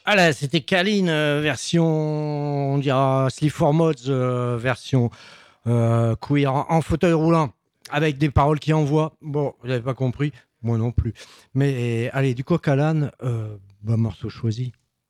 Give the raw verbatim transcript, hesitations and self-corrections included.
Ah là, c'était Kaline, euh, version, on dira Sleep for Mods, euh, version euh, queer en, en fauteuil roulant, avec des paroles qui envoient. Bon, vous n'avez pas compris, moi non plus. Mais allez, du coq à l'âne, euh, bah, morceau choisi.